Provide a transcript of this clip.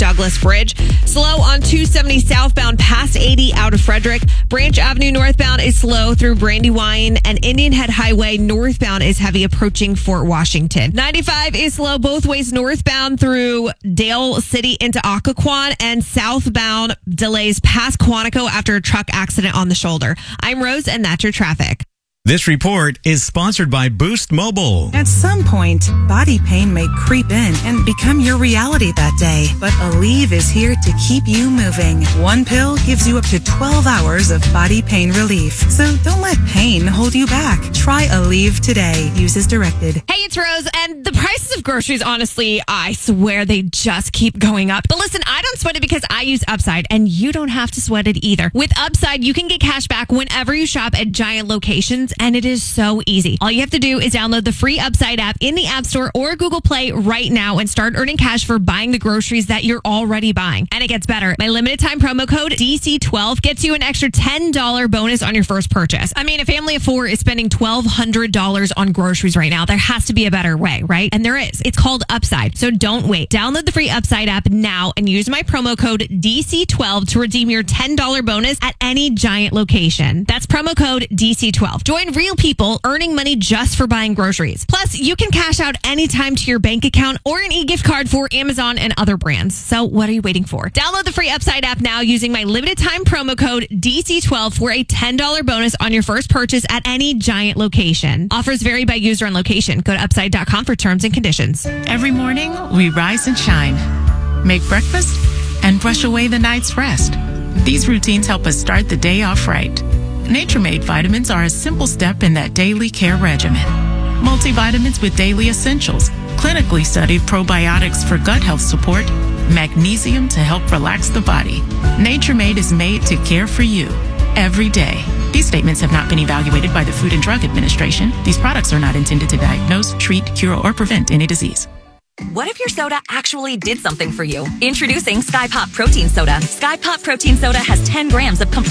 Douglas Bridge. Slow on 270 southbound past 80 out of Frederick. Branch Avenue northbound is slow through Brandywine, and Indian Head Highway northbound is heavy approaching Fort Washington. 95 is slow both ways northbound through Dale City into Occoquan, and southbound delays past Quantico after a truck accident on the shoulder. I'm Rose, and that's your traffic. This report is sponsored by Boost Mobile. At some point, body pain may creep in and become your reality that day. But Aleve is here to keep you moving. One pill gives you up to 12 hours of body pain relief. So don't let pain hold you back. Try Aleve today. Use as directed. Hey, it's Rose, and the prices of groceries, honestly, I swear they just keep going up. But listen, I don't sweat it because I use Upside, and you don't have to sweat it either. With Upside, you can get cash back whenever you shop at giant locations, and it is so easy. All you have to do is download the free Upside app in the App Store or Google Play right now and start earning cash for buying the groceries that you're already buying. And it gets better. My limited time promo code DC12 gets you an extra $10 bonus on your first purchase. I mean, a family of 4 is spending $1,200 on groceries right now. There has to be a better way, right? And there is. It's called Upside. So don't wait. Download the free Upside app now and use my promo code DC12 to redeem your $10 bonus at any giant location. That's promo code DC12. Join real people earning money just for buying groceries. Plus, you can cash out anytime to your bank account or an e-gift card for Amazon and other brands. So what are you waiting for? Download the free Upside app now using my limited time promo code DC12 for a $10 bonus on your first purchase at any giant location. Offers vary by user and location. Go to upside.com for terms and conditions. Every morning, we rise and shine, make breakfast, and brush away the night's rest. These routines help us start the day off right. Nature Made vitamins are a simple step in that daily care regimen. Multivitamins with daily essentials, clinically studied probiotics for gut health support, magnesium to help relax the body. Nature Made is made to care for you every day. These statements have not been evaluated by the Food and Drug Administration. These products are not intended to diagnose, treat, cure, or prevent any disease. What if your soda actually did something for you? Introducing Sky Pop Protein Soda. Sky Pop Protein Soda has 10 grams of complete